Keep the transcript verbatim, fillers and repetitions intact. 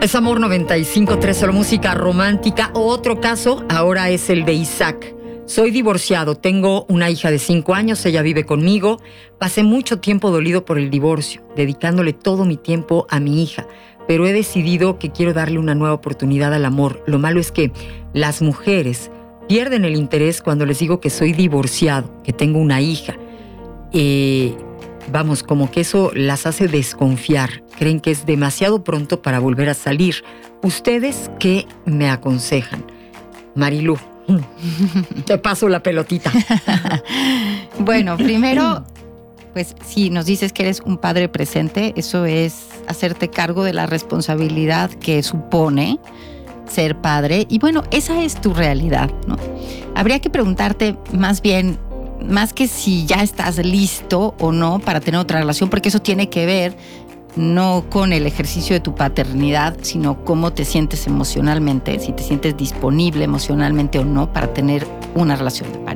Es Amor noventa y cinco punto tres, solo música romántica. Otro caso ahora es el de Isaac. Soy divorciado, tengo una hija de cinco años, ella vive conmigo. Pasé mucho tiempo dolido por el divorcio, dedicándole todo mi tiempo a mi hija, pero he decidido que quiero darle una nueva oportunidad al amor. Lo malo es que las mujeres pierden el interés cuando les digo que soy divorciado, que tengo una hija. Eh, vamos, como que eso las hace desconfiar. Creen que es demasiado pronto para volver a salir. ¿Ustedes qué me aconsejan? Marilú, te paso la pelotita. Bueno, primero, pues si nos dices que eres un padre presente, eso es hacerte cargo de la responsabilidad que supone ser padre. Y bueno, esa es tu realidad, ¿no? Habría que preguntarte más bien, más que si ya estás listo o no para tener otra relación, porque eso tiene que ver no con el ejercicio de tu paternidad, sino cómo te sientes emocionalmente, si te sientes disponible emocionalmente o no para tener una relación de pareja.